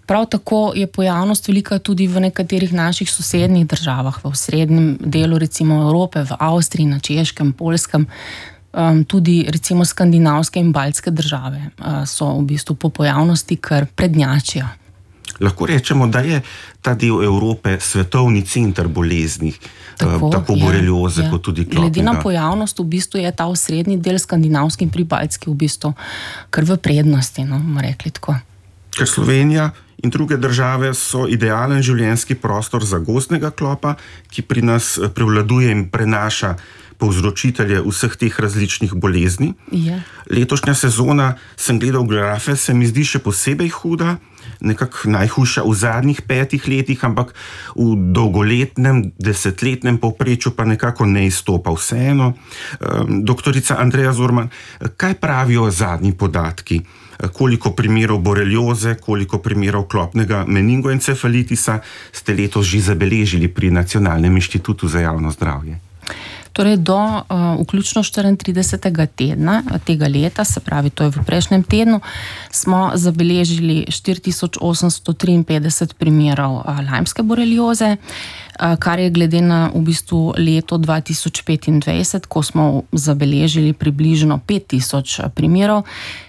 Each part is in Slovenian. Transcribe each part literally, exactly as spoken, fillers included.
Prav tako je pojavnost velika tudi v nekaterih naših sosednjih državah, v osrednjem delu recimo Evrope, v Avstriji, na Češkem, Poljskem, um, tudi recimo skandinavske in baltske države uh, so v bistvu po pojavnosti kar prednjačijo. Lahko rečemo, da je ta del Evrope svetovni center bolezni, tako, tako borelioze ja, kot tudi klopnega. Glede na pojavnost, v bistvu je ta osrednji del skandinavski in pribaltski v bistvu kar v prednosti, no, bomo rekli tako. Ker Slovenija in druge države so idealen življenjski prostor za gozdnega klopa, ki pri nas prevladuje in prenaša povzročitelje vseh teh različnih bolezni. Ja. Letošnja sezona, sem gledal grafe, se mi zdi še posebej huda, nekako najhujša v zadnjih petih letih, ampak v dolgoletnem, desetletnem povprečju pa nekako ne izstopa vseeno. Doktorica Andreja Zorman, kaj pravijo zadnji podatki? Koliko primerov borelioze, koliko primerov klopnega meningoencefalitisa ste letos že zabeležili pri Nacionalnem inštitutu za javno zdravje? Torej do uh, vključno štiriintridesetega tedna tega leta, se pravi, to je v prejšnjem tednu, smo zabeležili štiri tisoč osemsto triinpetdeset primerov uh, lajmske borelioze, uh, kar je glede na v bistvu leto dva tisoč petindvajset, ko smo zabeležili približno pet tisoč primerov,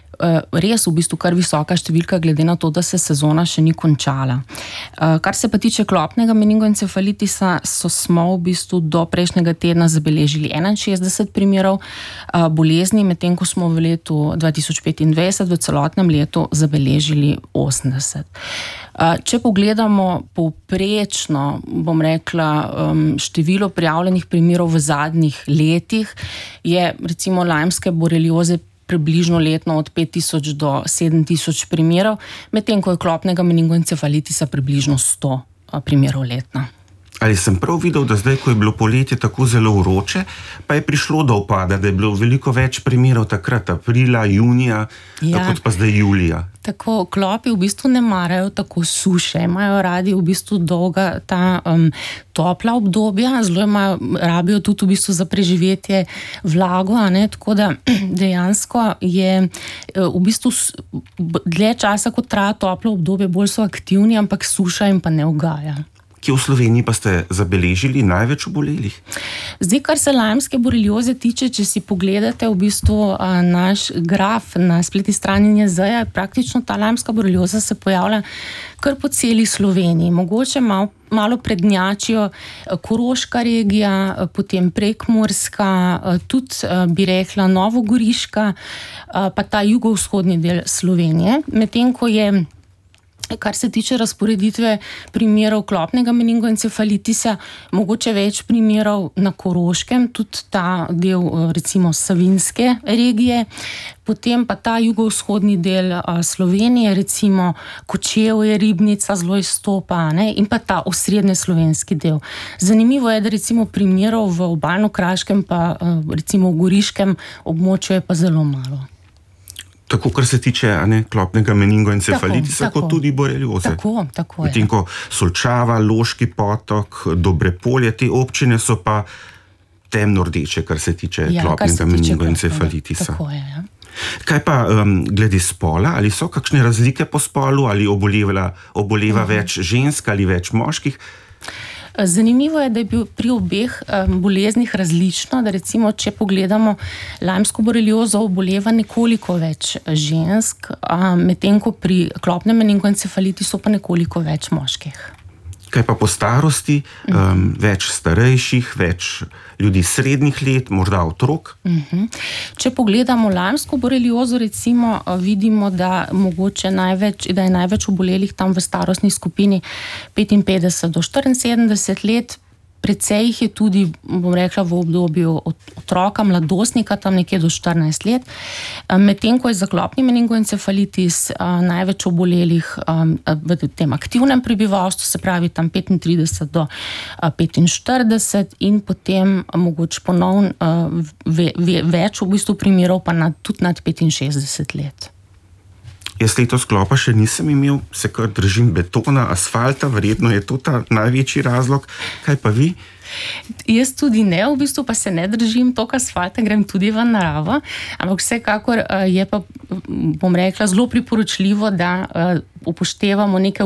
res v bistvu kar visoka številka glede na to, da se sezona še ni končala. Kar se pa tiče klopnega meningoencefalitisa, so smo v bistvu do prejšnjega tedna zabeležili enainšestdeset primerov bolezni, medtem ko smo v letu dva tisoč petindvajset v celotnem letu zabeležili osemdeset. Če pogledamo povprečno, bom rekla, število prijavljenih primerov v zadnjih letih, je recimo lajmske borelioze približno letno od pet tisoč do sedem tisoč primerov, medtem ko je klopnega meningoencefalitisa približno sto primerov letno. Ali sem prav videl, da zdaj, ko je bilo poletje tako zelo vroče, pa je prišlo do upada, da je bilo veliko več primerov takrat, aprila, junija, ja, kot pa zdaj julija? Tako, klopi v bistvu ne marajo tako suše, imajo radi v bistvu dolga ta um, topla obdobja, zelo imajo, rabijo tudi v bistvu za preživetje vlago, a ne, tako da dejansko je v bistvu dlje časa, kot traja toplo obdobje, bolj so aktivni, ampak suša jim pa ne ugaja. Kje v Sloveniji pa ste zabeležili največ obolelih? Zdaj, kar se lajmske borelioze tiče, če si pogledate v bistvu a, naš graf na spletni strani N I Z ja, praktično ta lajmska borelioza se pojavlja kar po celi Sloveniji. Mogoče malo, malo prednjačijo Koroška regija, potem Prekmurska, tudi bi rekla Novogoriška, pa ta jugovzhodni del Slovenije. Medtem ko je, kar se tiče razporeditve primerov klopnega meningoencefalitisa, mogoče več primerov na Koroškem, tudi ta del recimo Savinjske regije, potem pa ta jugovzhodni del Slovenije, recimo Kočevje, Ribnica zelo izstopa, ne, in pa ta osrednje slovenski del. Zanimivo je, da recimo primerov v Obalno-kraškem pa recimo v Goriškem območju je pa zelo malo. Tako, kar se tiče ne, klopnega meningoencefalitisa, kot tudi borelioze. Tako, tako je. Medtem ko Solčava, Loški potok, Dobrepolje, te občine so pa temno rdeče, kar se tiče ja, klopnega meningoencefalitisa. Tako je, ja. Kaj pa um, glede spola? Ali so kakšne razlike po spolu? Ali oboleva, oboleva uh-huh. več žensk ali več moških? Zanimivo je, da je bil pri obeh um, boleznih različno, da recimo, če pogledamo lajmsko boreliozo, oboleva nekoliko več žensk, um, medtem ko pri klopnem meningoencefalitisu pa nekoliko več moških. Kaj pa po starosti? Um, več starejših, več ljudi srednjih let, morda otrok? Uh-huh. Če pogledamo lajmsko boreliozo, recimo, vidimo, da mogoče največ, da je največ obolelih tam v starostni skupini petinpetdeset do štiriinsedemdeset let. Precej jih je tudi, bom rekla, v obdobju otroka, mladostnika, tam nekje do štirinajst let. Medtem ko je za klopni meningoencefalitis največ obolelih v tem aktivnem prebivalstvu, se pravi tam petintrideset do petinštirideset in potem mogoče ponovno ve, ve, več v bistvu primerov pa nad, tudi nad petinšestdeset let. Jaz letos klopa še nisem imel, se kar držim betona, asfalta, verjetno je to ta največji razlog. Kaj pa vi? Jaz tudi ne, v bistvu pa se ne držim toliko asfalta, grem tudi v naravo, ampak vsekakor je pa, bom rekla, zelo priporočljivo, da upoštevamo neke